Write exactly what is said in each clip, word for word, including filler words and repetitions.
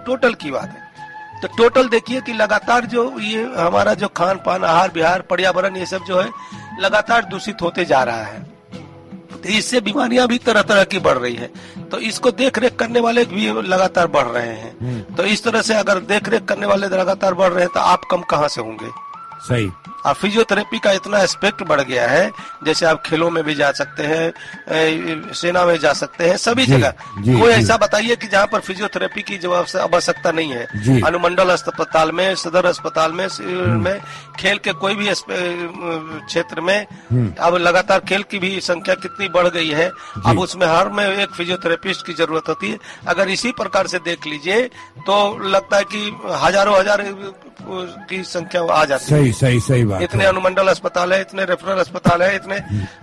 Total की बात है। तो टोटल देखिए कि लगातार जो ये हमारा जो खान पान, आहार विहार, पर्यावरण, ये सब जो है लगातार दूषित होते जा रहा है। तो इससे बीमारियां भी तरह तरह की बढ़ रही है। तो इसको देख रेख करने वाले भी लगातार बढ़ रहे हैं। तो इस तरह से अगर देख रेख करने वाले लगातार बढ़ रहे हैं तो आप कम कहाँ से होंगे? सही। और फिजियोथेरेपी का इतना एस्पेक्ट बढ़ गया है, जैसे आप खेलों में भी जा सकते हैं, सेना में जा सकते हैं, सभी जगह। कोई ऐसा बताइए कि जहाँ पर फिजियोथेरेपी की जो आवश्यकता नहीं है। अनुमंडल अस्पताल में, सदर अस्पताल में, में खेल के कोई भी क्षेत्र में अब लगातार खेल की भी संख्या कितनी बढ़ गई है। अब उसमें हर में एक फिजियोथेरेपिस्ट की जरूरत होती है। अगर इसी प्रकार से देख लीजिए तो लगता है कि हजारों हजार की संख्या आ जाती है। सही सही सही बात। इतने अनुमंडल अस्पताल है, इतने रेफरल अस्पताल है, इतने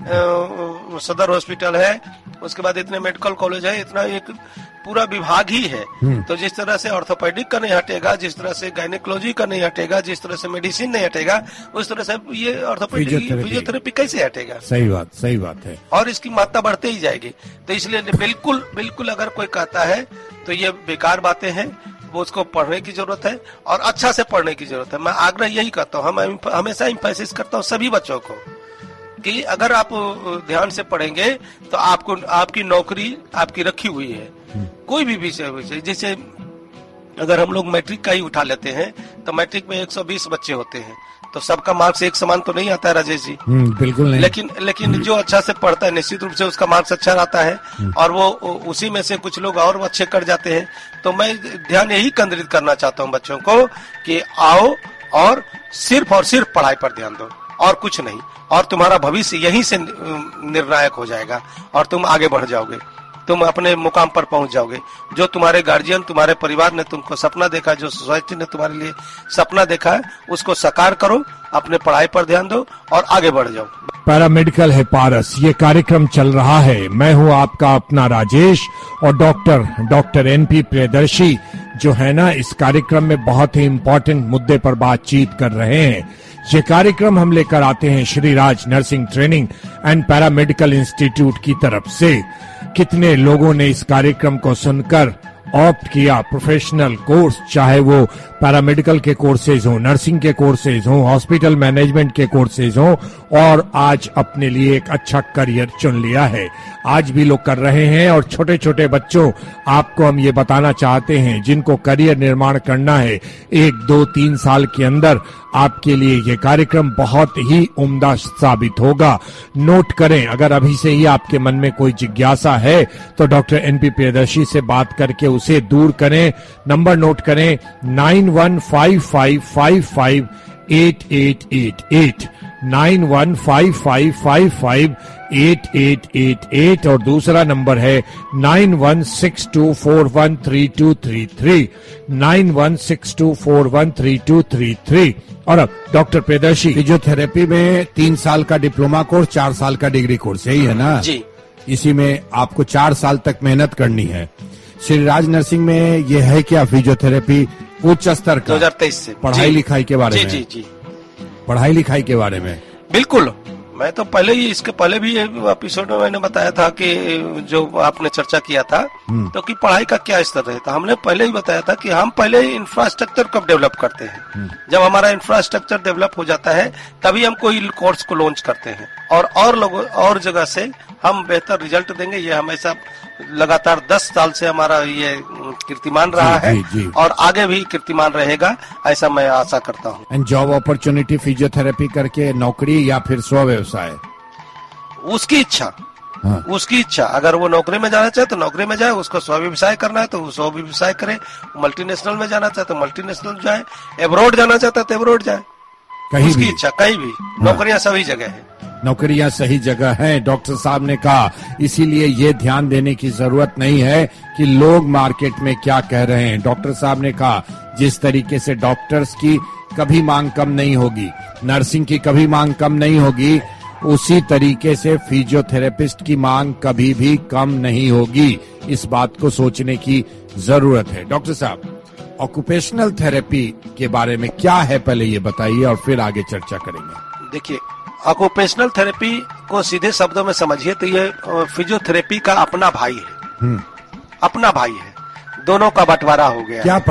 सदर हॉस्पिटल है, उसके बाद इतने मेडिकल कॉलेज है, इतना एक पूरा विभाग ही है। तो जिस तरह से ऑर्थोपेडिक का नहीं हटेगा, जिस तरह से गायनेकोलॉजी का नहीं हटेगा, जिस तरह से मेडिसिन नहीं हटेगा, उस तरह से ये ऑर्थोपेडिक फिजियोथेरेपी कैसे हटेगा? सही बात, सही बात है। और इसकी मात्रा बढ़ते ही जाएगी। तो इसलिए बिल्कुल बिल्कुल अगर कोई कहता है तो ये बेकार बातें हैं। वो उसको पढ़ने की जरूरत है और अच्छा से पढ़ने की जरूरत है। मैं आग्रह यही करता हूँ, हम हमेशा इम्फेसिस करता हूँ सभी बच्चों को कि अगर आप ध्यान से पढ़ेंगे तो आपको आपकी नौकरी आपकी रखी हुई है। कोई भी विषय, जैसे अगर हम लोग मैट्रिक का ही उठा लेते हैं तो मैट्रिक में एक सौ बीस बच्चे होते हैं, तो सबका मार्क्स एक समान तो नहीं आता है राजेश जी। बिल्कुल नहीं। लेकिन लेकिन जो अच्छा से पढ़ता है निश्चित रूप से उसका मार्क्स अच्छा आता है और वो उसी में से कुछ लोग और अच्छे कर जाते हैं। तो मैं ध्यान यही केंद्रित करना चाहता हूँ बच्चों को कि आओ और सिर्फ और सिर्फ पढ़ाई पर ध्यान दो और कुछ नहीं, और तुम्हारा भविष्य यहीं से निर्णायक हो जाएगा और तुम आगे बढ़ जाओगे, तुम अपने मुकाम पर पहुंच जाओगे। जो तुम्हारे गार्जियन, तुम्हारे परिवार ने तुमको सपना देखा, जो सोसाइटी ने तुम्हारे लिए सपना देखा है, उसको साकार करो, अपने पढ़ाई पर ध्यान दो और आगे बढ़ जाओ। पैरामेडिकल है पारस, ये कार्यक्रम चल रहा है। मैं हूँ आपका अपना राजेश और डॉक्टर डॉक्टर एनपी प्रियदर्शी जो है ना इस कार्यक्रम में बहुत ही इम्पोर्टेंट मुद्दे पर बातचीत कर रहे हैं। ये कार्यक्रम हम लेकर आते हैं Shri Raj nursing training and paramedical institute की तरफ से। कितने लोगों ने इस कार्यक्रम को सुनकर ऑप्ट किया प्रोफेशनल कोर्स, चाहे वो पैरामेडिकल के कोर्सेज हो, नर्सिंग के कोर्सेज हो, हॉस्पिटल मैनेजमेंट के कोर्सेज हो, और आज अपने लिए एक अच्छा करियर चुन लिया है। आज भी लोग कर रहे हैं। और छोटे छोटे बच्चों, आपको हम ये बताना चाहते हैं जिनको करियर निर्माण करना है एक दो तीन साल के अंदर, आपके लिए ये कार्यक्रम बहुत ही उम्दा साबित होगा। नोट करें, अगर अभी से ही आपके मन में कोई जिज्ञासा है तो डॉक्टर एनपी प्रियदर्शी से बात करके उसे दूर करें। नंबर नोट करें nine one five five five five eight eight eight eight, nine one five five five five eight eight eight eight, और दूसरा नंबर है nine one six to four one three to three three, nine one six to four one three to three three. और अब doctor Priyadarshi, physiotherapy में तीन साल का diploma course, चार साल का डिग्री कोर्स, यही है ना जी? इसी में आपको चार साल तक मेहनत करनी है। श्री राज नर्सिंग में ये है क्या फिजियोथेरेपी उच्च स्तर का? दो हजार तेईस से पढ़ाई लिखाई के बारे जी, में जी जी पढ़ाई लिखाई के बारे में बिल्कुल। मैं तो पहले ही, इसके पहले भी एपिसोड में मैंने बताया था कि जो आपने चर्चा किया था तो कि पढ़ाई का क्या स्तर रहता, हमने पहले ही बताया था कि हम पहले इंफ्रास्ट्रक्चर कब डेवलप करते हैं। जब हमारा इंफ्रास्ट्रक्चर डेवलप हो जाता है तभी हम कोई कोर्स को लॉन्च करते हैं और और लोगों और जगह से हम बेहतर रिजल्ट देंगे। ये हमेशा लगातार दस साल से हमारा ये कीर्तिमान रहा जी, है जी, जी। और आगे भी कीर्तिमान रहेगा, ऐसा मैं आशा करता हूँ। एंड जॉब अपॉर्चुनिटी फिजियोथेरेपी करके नौकरी या फिर स्व व्यवसाय? उसकी इच्छा हाँ। उसकी इच्छा, अगर वो नौकरी में जाना चाहे तो नौकरी में जाए, उसको स्व व्यवसाय करना है तो वो स्व व्यवसाय करे, मल्टीनेशनल में जाना चाहे तो मल्टीनेशनल जाए, एब्रोड जाना चाहता है तो एब्रोड जाए, कहीं उसकी भी इच्छा, कहीं भी। हाँ। नौकरियां सभी जगह है, नौकरियां सही जगह हैं, डॉक्टर साहब ने कहा। इसीलिए ये ध्यान देने की जरूरत नहीं है कि लोग मार्केट में क्या कह रहे हैं। डॉक्टर साहब ने कहा जिस तरीके से डॉक्टर्स की कभी मांग कम नहीं होगी, नर्सिंग की कभी मांग कम नहीं होगी, उसी तरीके से फिजियोथेरेपिस्ट की मांग कभी भी कम नहीं होगी। इस बात को सोचने की जरूरत है। डॉक्टर साहब, ऑक्यूपेशनल थेरेपी के बारे में क्या है पहले ये बताइए और फिर आगे चर्चा करेंगे। देखिए, ऑक्यूपेशनल थेरेपी को सीधे शब्दों में समझिए तो ये फिजियोथेरेपी का अपना भाई है, अपना भाई है, दोनों का बंटवारा हो गया। क्या